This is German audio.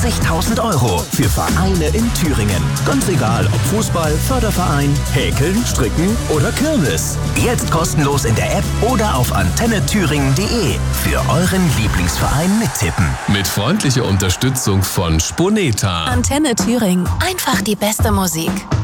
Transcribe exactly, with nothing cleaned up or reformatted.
fünfzigtausend Euro für Vereine in Thüringen. Ganz egal, ob Fußball, Förderverein, Häkeln, Stricken oder Kirmes. Jetzt kostenlos in der App oder auf antenne thüringen punkt de für euren Lieblingsverein mittippen. Mit freundlicher Unterstützung von Sponeta. Antenne Thüringen. Einfach die beste Musik.